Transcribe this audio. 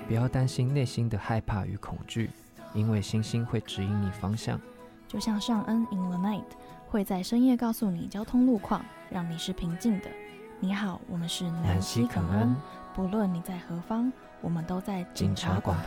不要担心内心的害怕与恐惧，因为星星会指引你方向。 就像尚恩 in the night 会在深夜告诉你交通路况，让你是平静的。你好，我们是南希肯恩，不论你在何方，我们都在警察广播